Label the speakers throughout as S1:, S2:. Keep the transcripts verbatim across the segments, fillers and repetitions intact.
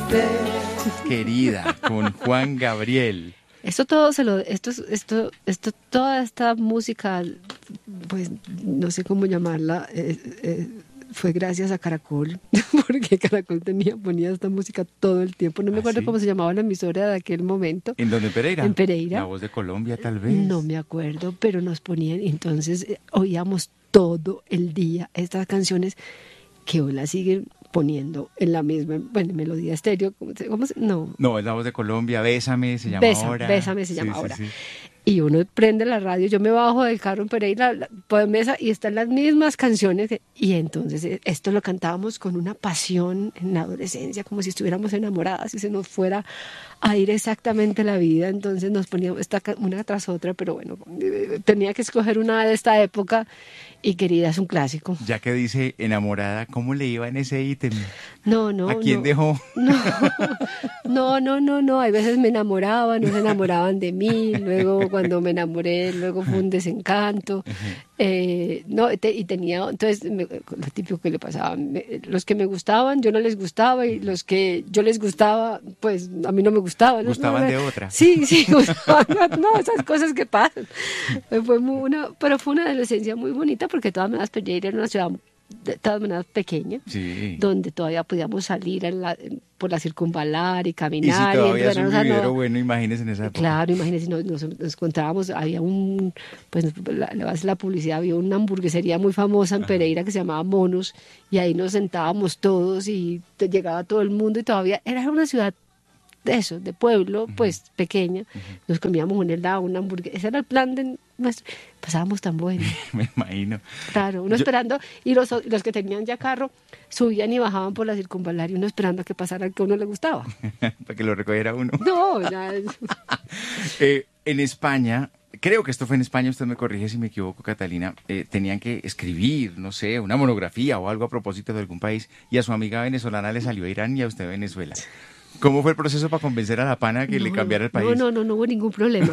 S1: Querida, con Juan Gabriel.
S2: Esto todo se lo, esto, esto, esto, toda esta música, pues no sé cómo llamarla, eh, eh, fue gracias a Caracol, porque Caracol tenía, ponía esta música todo el tiempo. No me
S1: ¿Ah,
S2: acuerdo
S1: sí?
S2: cómo se llamaba la emisora de aquel momento.
S1: ¿En dónde, en Pereira?
S2: En Pereira.
S1: La Voz de Colombia, tal vez.
S2: No me acuerdo, pero nos ponían, entonces eh, oíamos todo el día estas canciones que hoy las siguen poniendo en la misma, bueno, melodía estéreo, ¿cómo se, cómo se? No.
S1: No, es La Voz de Colombia, Bésame, se llama
S2: Besa,
S1: ahora.
S2: Bésame se
S1: Sí,
S2: llama
S1: sí,
S2: ahora.
S1: sí.
S2: Y uno prende la radio, yo me bajo del carro en Pereira, la, por mesa, y están las mismas canciones. Que, y entonces eh, esto lo cantábamos con una pasión en la adolescencia, como si estuviéramos enamoradas y se nos fuera a ir exactamente la vida. Entonces nos poníamos esta, una tras otra, pero bueno, eh, tenía que escoger una de esta época. Y Querida es un clásico.
S1: Ya que dice enamorada, ¿cómo le iba en ese ítem?
S2: No, no.
S1: ¿A quién
S2: no,
S1: dejó?
S2: No, no, no, no, no. Hay veces me enamoraban, no se enamoraban de mí. Luego, cuando me enamoré, luego fue un desencanto. Eh, no, te, y tenía, entonces, me, lo típico que le pasaba. Me, los que me gustaban, yo no les gustaba. Y los que yo les gustaba, pues a mí no me gustaban.
S1: Gustaban
S2: no, no,
S1: de otra.
S2: Sí, sí, gustaban. No, esas cosas que pasan. Fue muy una, pero fue una adolescencia muy bonita porque de todas maneras Pereira era una ciudad de todas maneras pequeña,
S1: Sí.
S2: donde todavía podíamos salir a la, por la circunvalar y
S1: Y si
S2: caminar.
S1: todavía es un
S2: o sea,
S1: vividero
S2: no,
S1: bueno, imagínense en esa época.
S2: claro, imagínense, nos, nos, nos encontrábamos, había un, pues la, la base de la publicidad, había una hamburguesería muy famosa en Pereira que se llamaba Monos, y ahí nos sentábamos todos y te, llegaba todo el mundo, y todavía era una ciudad de eso, de pueblo, uh-huh. pues pequeña. Uh-huh. Nos comíamos un helado, una hamburguesa, ese era el plan de nuestro. Pasábamos tan bueno.
S1: Me imagino.
S2: Claro, uno Yo... esperando, y los, los que tenían ya carro subían y bajaban por la circunvalar, y uno esperando a que pasara el que a uno le gustaba.
S1: Para que lo recogiera uno.
S2: No, ya.
S1: eh, en España, creo que esto fue en España, usted me corrige si me equivoco, Catalina, eh, tenían que escribir, no sé, una monografía o algo a propósito de algún país, y a su amiga venezolana le salió a Irán y a usted a Venezuela. ¿Cómo fue el proceso para convencer a la pana que
S2: no,
S1: le cambiara el país?
S2: No, no, no, no hubo ningún problema.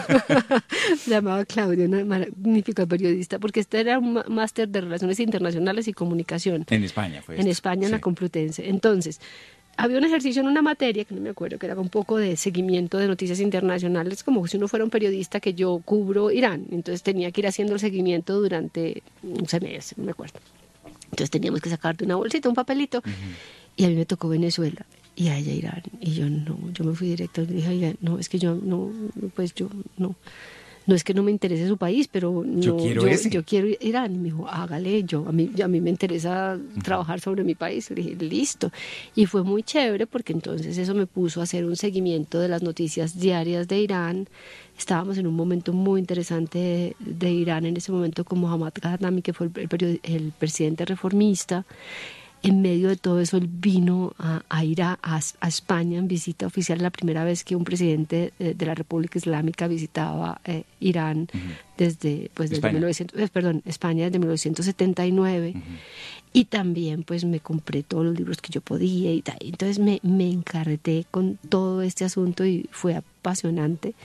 S2: Se llamaba Claudia, una magnífica periodista, porque este era un máster de Relaciones Internacionales y Comunicación.
S1: En España fue
S2: En
S1: esto.
S2: España, en
S1: sí.
S2: la Complutense. Entonces, había un ejercicio en una materia, que no me acuerdo, que era un poco de seguimiento de noticias internacionales, como si uno fuera un periodista que yo cubro Irán. Entonces tenía que ir haciendo el seguimiento durante un semestre, no me acuerdo. Entonces teníamos que sacar de una bolsita un papelito, uh-huh. y a mí me tocó Venezuela. Y a ella Irán, y yo no, yo me fui directo y dije, oiga, no, es que yo no, pues yo no, no es que no me interese su país, pero no,
S1: yo quiero
S2: yo,
S1: ese.
S2: yo quiero Irán. Y me dijo, hágale, yo, a mí, a mí me interesa uh-huh. trabajar sobre mi país. Le dije, listo. Y fue muy chévere porque entonces eso me puso a hacer un seguimiento de las noticias diarias de Irán. Estábamos en un momento muy interesante de, de Irán en ese momento con Mohammad Ghaznavi, que fue el, el, el presidente reformista. En medio de todo eso, él vino a, a ir a, a, a España en visita oficial, la primera vez que un presidente de, de la República Islámica visitaba eh, Irán uh-huh. desde, pues, desde
S1: España.
S2: mil novecientos, eh, perdón, España desde mil novecientos setenta y nueve. Uh-huh. Y también pues me compré todos los libros que yo podía y tal. Entonces me, me encarreté con todo este asunto y fue apasionante.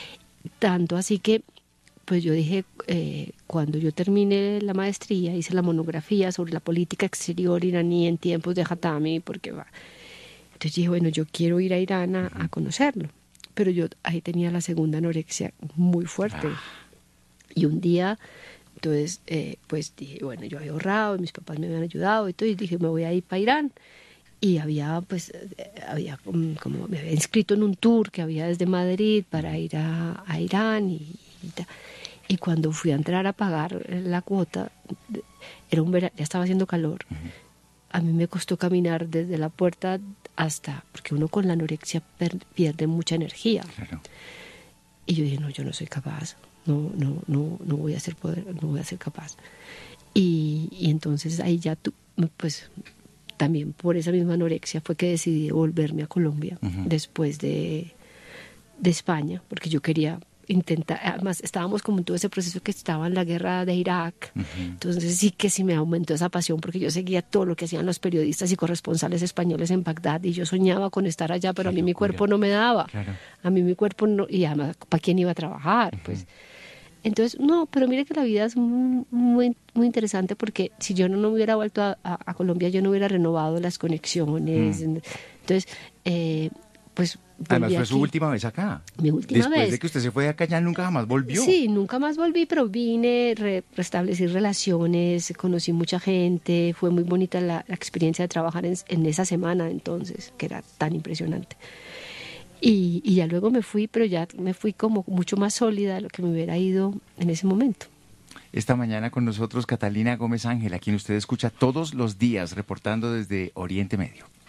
S2: Tanto así que pues yo dije, eh, cuando yo terminé la maestría, hice la monografía sobre la política exterior iraní en tiempos de Khatami, porque va. Entonces dije, bueno, yo quiero ir a Irán a, a conocerlo. Pero yo ahí tenía la segunda anorexia muy fuerte. Ah. Y un día, entonces, eh, pues dije, bueno, yo había ahorrado, mis papás me habían ayudado, y entonces dije, me voy a ir para Irán. Y había, pues, había como, como me había inscrito en un tour que había desde Madrid para ir a, a Irán y, y tal. Y cuando fui a entrar a pagar la cuota, era un verano, ya estaba haciendo calor. Uh-huh. A mí me costó caminar desde la puerta hasta, porque uno con la anorexia per, pierde mucha energía.
S1: Claro.
S2: Y yo dije, no, yo no soy capaz, no, no, no, no voy a ser poder, no voy a ser capaz. Y, y entonces ahí ya tú, pues, también por esa misma anorexia fue que decidí volverme a Colombia uh-huh. después de, de España, porque yo quería intentar, además estábamos como en todo ese proceso que estaba en la guerra de Irak, uh-huh. entonces sí que sí me aumentó esa pasión porque yo seguía todo lo que hacían los periodistas y corresponsales españoles en Bagdad y yo soñaba con estar allá, pero Qué a mí locura. Mi cuerpo no me daba, claro. a mí mi cuerpo no, y además ¿para quién iba a trabajar? Uh-huh. Pues Entonces, no, pero mire que la vida es muy, muy, muy interesante porque si yo no, no hubiera vuelto a, a, a Colombia, yo no hubiera renovado las conexiones. Mm. Entonces, eh, pues...
S1: Además fue
S2: aquí.
S1: su última vez acá.
S2: Mi última
S1: Después
S2: vez.
S1: de que usted se fue de acá, ya nunca jamás volvió.
S2: Sí, nunca más volví, pero vine, re, restablecí relaciones, conocí mucha gente, fue muy bonita la, la experiencia de trabajar en, en esa semana entonces, que era tan impresionante. Y, y ya luego me fui, pero ya me fui como mucho más sólida de lo que me hubiera ido en ese momento.
S1: Esta mañana con nosotros Catalina Gómez Ángel, a quien usted escucha todos los días reportando desde Oriente Medio.